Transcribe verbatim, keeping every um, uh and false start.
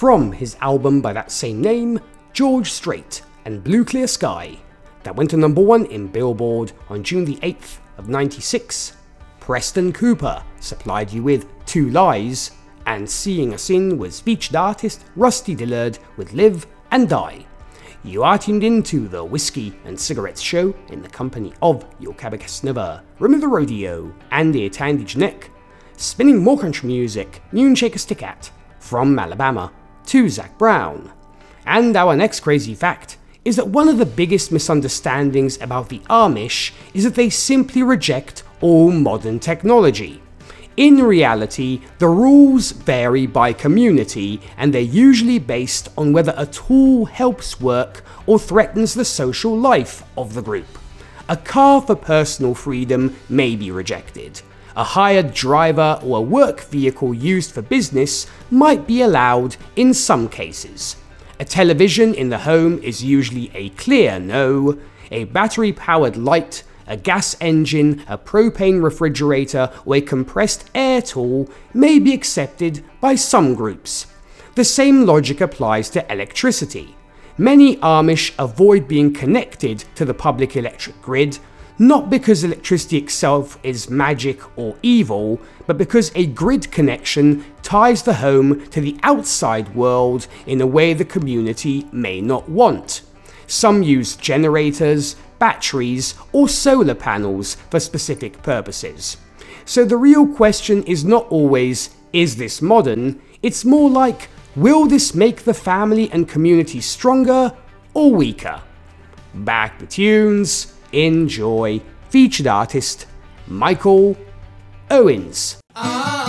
from his album by that same name, George Strait and Blue Clear Sky, that went to number one in Billboard on June the eighth of ninety-six. Preston Cooper supplied you with Two Lies, and Seeing Us In was featured artist Rusty Dillard with Live and Die. You are tuned into the Whiskey and Cigarettes Show in the company of your Cabacasnova, Rim of the Rodeo, and the Tandy Janek, spinning more country music, Noon Shaker Stick At, from Alabama to Zac Brown. And our next crazy fact is that one of the biggest misunderstandings about the Amish is that they simply reject all modern technology. In reality, the rules vary by community, and they're usually based on whether a tool helps work or threatens the social life of the group. A car for personal freedom may be rejected. A hired driver or a work vehicle used for business might be allowed in some cases. A television in the home is usually a clear no. A battery-powered light, a gas engine, a propane refrigerator, or a compressed air tool may be accepted by some groups. The same logic applies to electricity. Many Amish avoid being connected to the public electric grid, not because electricity itself is magic or evil, but because a grid connection ties the home to the outside world in a way the community may not want. Some use generators, batteries, or solar panels for specific purposes. So the real question is not always, is this modern? It's more like, will this make the family and community stronger or weaker? Back the tunes, enjoy. Featured artist, Michael Owens.